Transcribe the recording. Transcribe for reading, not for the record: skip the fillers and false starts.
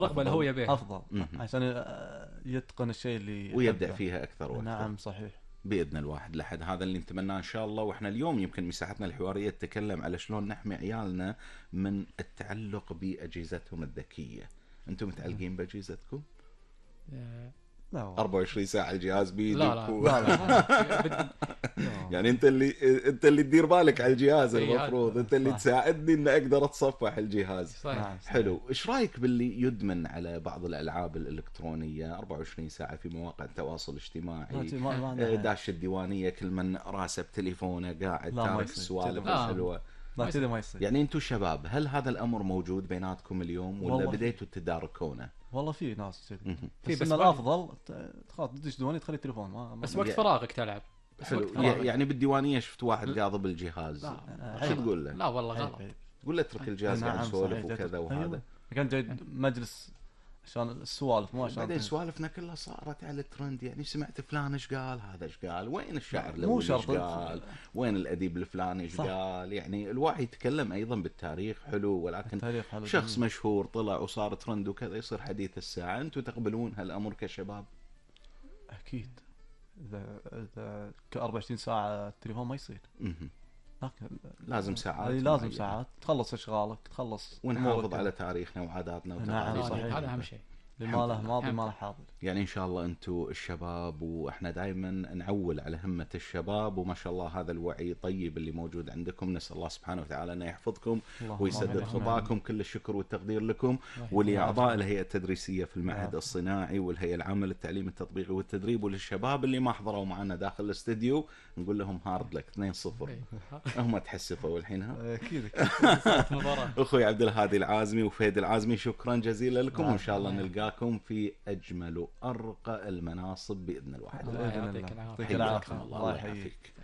رغبه اللي هو يبيه. افضل عشان يتقن الشيء اللي ويبدع يحبه. فيها اكثر واكثر. نعم صحيح. باذن الواحد لحد هذا اللي نتمناه ان شاء الله. واحنا اليوم يمكن مساحتنا الحواريه تتكلم على شلون نحمي عيالنا من التعلق باجهزتهم الذكيه. انتم متعلقين باجهزتكم؟ لا 24 ساعه الجهاز بيدك لا. يعني انت اللي تدير بالك على الجهاز، إيه، المفروض انت اللي تساعدني ان اقدر اتصفح الجهاز. صحيح. حلو. ايش رايك باللي يدمن على بعض الالعاب الالكترونيه 24 ساعه في مواقع التواصل الاجتماعي، داش الديوانيه، كل من راسه بتليفونه قاعد تارك السوالف الحلوه؟ لا كذا ما يصير. يعني انتم شباب، هل هذا الامر موجود بيناتكم اليوم ولا بديتوا تداركونه؟ والله في ناس كذا. في بس الافضل خلاص تدش ديوانيه تخلي التليفون بس وقت فراغك تلعب. حلو. يعني بالديوانيه شفت واحد قاضب الجهاز، شو تقول له؟ لا والله غلط. قول له اترك الجهاز قاعد يسولف وكذا وهذا. كان جاي مجلس عشان السوالف مو عشان بعدين سوالفنا كلها صارت على الترند. يعني سمعت فلان ايش قال، هذا ايش قال، وين الشاعر مو ايش قال، وين الاديب الفلاني ايش قال. يعني الواحد يتكلم ايضا بالتاريخ حلو، ولكن حلو شخص مشهور طلع وصار ترند وكذا يصير حديث الساعه. انتم تقبلون هالامر كشباب؟ اكيد. اذا 24 ساعه التليفون ما يصير. لازم ساعات. لازم ساعات تخلص اشغالك، تخلص ونحافظ على تاريخنا وعاداتنا نعم صحيح. هذا اهم شيء. ما له ماضي ما له حاضر. يعني ان شاء الله انتم الشباب، واحنا دائما نعول على همة الشباب، وما شاء الله هذا الوعي طيب اللي موجود عندكم. نسال الله سبحانه وتعالى انه يحفظكم ويسدد خطاكم. كل الشكر والتقدير لكم ولاعضاء الهيئه التدريسيه في المعهد الصناعي والهيئه العامه للتعليم التطبيقي والتدريب، وللشباب اللي ما حضروا معنا داخل الاستديو نقول لهم هارد لك 2-0. هم تحسفوا الحين. اكيد. اخوي عبد الهادي العازمي وفهد العازمي، شكرا جزيلا لكم، وان شاء الله نلقاكم في أجمل وأرقى المناصب بإذن الواحد. الله يعطيك العافية. الله يحييك.